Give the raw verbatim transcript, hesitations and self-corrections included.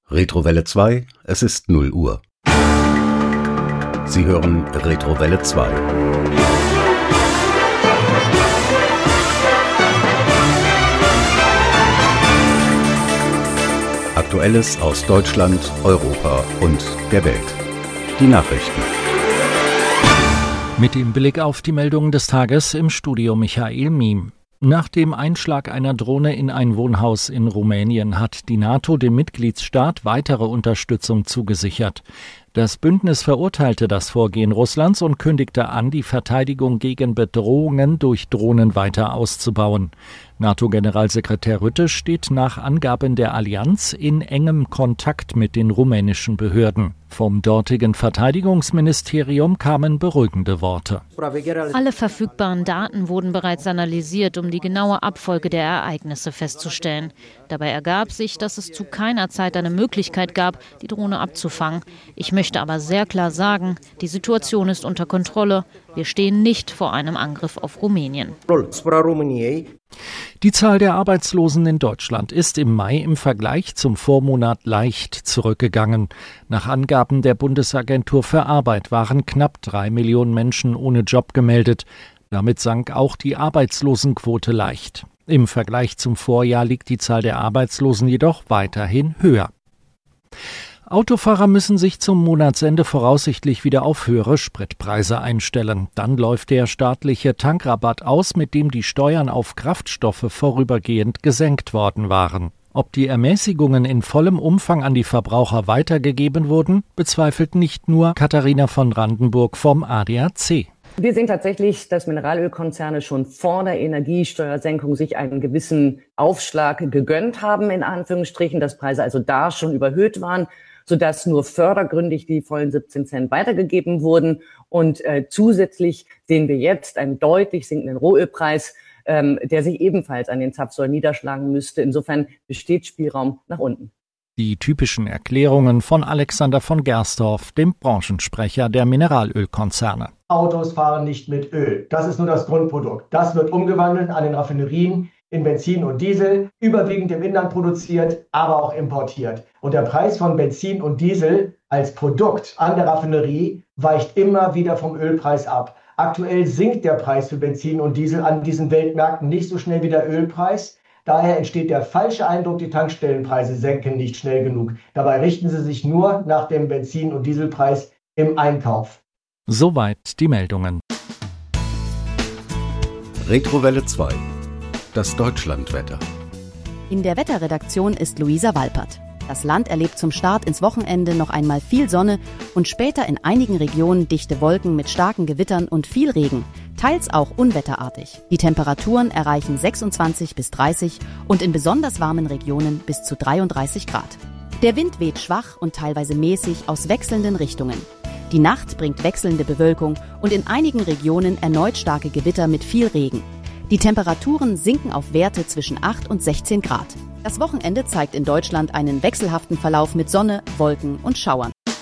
Retrowelle zwei, es ist null Uhr. Sie hören Retrowelle zwei. Aktuelles aus Deutschland, Europa und der Welt. Die Nachrichten. Mit dem Blick auf die Meldungen des Tages im Studio Michael Miem. Nach dem Einschlag einer Drohne in ein Wohnhaus in Rumänien hat die NATO dem Mitgliedsstaat weitere Unterstützung zugesichert. Das Bündnis verurteilte das Vorgehen Russlands und kündigte an, die Verteidigung gegen Bedrohungen durch Drohnen weiter auszubauen. NATO-Generalsekretär Rutte steht nach Angaben der Allianz in engem Kontakt mit den rumänischen Behörden. Vom dortigen Verteidigungsministerium kamen beruhigende Worte. Alle verfügbaren Daten wurden bereits analysiert, um die genaue Abfolge der Ereignisse festzustellen. Dabei ergab sich, dass es zu keiner Zeit eine Möglichkeit gab, die Drohne abzufangen. Ich möchte aber sehr klar sagen, die Situation ist unter Kontrolle. Wir stehen nicht vor einem Angriff auf Rumänien. Die Zahl der Arbeitslosen in Deutschland ist im Mai im Vergleich zum Vormonat leicht zurückgegangen. Nach Angaben der Bundesagentur für Arbeit waren knapp drei Millionen Menschen ohne Job gemeldet. Damit sank auch die Arbeitslosenquote leicht. Im Vergleich zum Vorjahr liegt die Zahl der Arbeitslosen jedoch weiterhin höher. Autofahrer müssen sich zum Monatsende voraussichtlich wieder auf höhere Spritpreise einstellen. Dann läuft der staatliche Tankrabatt aus, mit dem die Steuern auf Kraftstoffe vorübergehend gesenkt worden waren. Ob die Ermäßigungen in vollem Umfang an die Verbraucher weitergegeben wurden, bezweifelt nicht nur Katharina von Brandenburg vom A D A C. Wir sehen tatsächlich, dass Mineralölkonzerne schon vor der Energiesteuersenkung sich einen gewissen Aufschlag gegönnt haben, in Anführungsstrichen, dass Preise also da schon überhöht waren, sodass nur fördergründig die vollen siebzehn Cent weitergegeben wurden. Und äh, zusätzlich sehen wir jetzt einen deutlich sinkenden Rohölpreis, ähm, der sich ebenfalls an den Zapfsäulen niederschlagen müsste. Insofern besteht Spielraum nach unten. Die typischen Erklärungen von Alexander von Gersdorf, dem Branchensprecher der Mineralölkonzerne. Autos fahren nicht mit Öl. Das ist nur das Grundprodukt. Das wird umgewandelt an den Raffinerien in Benzin und Diesel, überwiegend im Inland produziert, aber auch importiert. Und der Preis von Benzin und Diesel als Produkt an der Raffinerie weicht immer wieder vom Ölpreis ab. Aktuell sinkt der Preis für Benzin und Diesel an diesen Weltmärkten nicht so schnell wie der Ölpreis. Daher entsteht der falsche Eindruck, die Tankstellenpreise senken nicht schnell genug. Dabei richten sie sich nur nach dem Benzin- und Dieselpreis im Einkauf. Soweit die Meldungen. Retrowelle zwei. Das Deutschlandwetter. In der Wetterredaktion ist Luisa Walpert. Das Land erlebt zum Start ins Wochenende noch einmal viel Sonne und später in einigen Regionen dichte Wolken mit starken Gewittern und viel Regen, teils auch unwetterartig. Die Temperaturen erreichen sechsundzwanzig bis dreißig und in besonders warmen Regionen bis zu dreiunddreißig Grad. Der Wind weht schwach und teilweise mäßig aus wechselnden Richtungen. Die Nacht bringt wechselnde Bewölkung und in einigen Regionen erneut starke Gewitter mit viel Regen. Die Temperaturen sinken auf Werte zwischen acht und sechzehn Grad. Das Wochenende zeigt in Deutschland einen wechselhaften Verlauf mit Sonne, Wolken und Schauern.